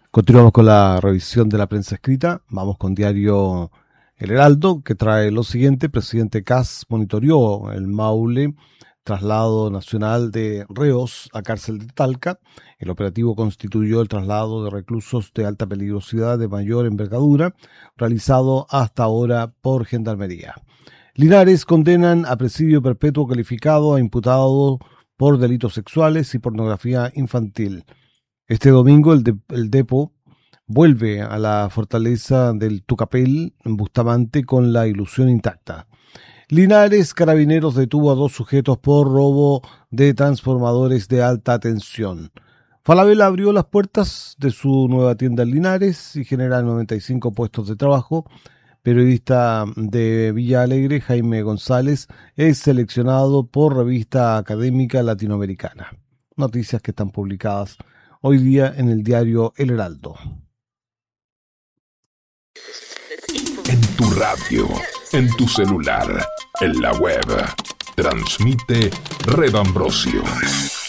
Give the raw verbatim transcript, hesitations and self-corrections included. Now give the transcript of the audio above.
Continuamos con la revisión de la prensa escrita. Vamos con diario El Heraldo, que trae lo siguiente. Presidente Kast monitoreó el Maule, traslado nacional de reos a cárcel de Talca. El operativo constituyó el traslado de reclusos de alta peligrosidad de mayor envergadura, realizado hasta ahora por Gendarmería. Linares condenan a presidio perpetuo calificado a imputado por delitos sexuales y pornografía infantil. Este domingo el, de, el Depo vuelve a la fortaleza del Tucapel en Bustamante con la ilusión intacta. Linares, Carabineros detuvo a dos sujetos por robo de transformadores de alta tensión. Falabella abrió las puertas de su nueva tienda en Linares y genera noventa y cinco puestos de trabajo. Periodista de Villa Alegre, Jaime González, es seleccionado por Revista Académica Latinoamericana. Noticias que están publicadas hoy día en el diario El Heraldo. En tu radio, en tu celular, en la web, transmite Red Ambrosio.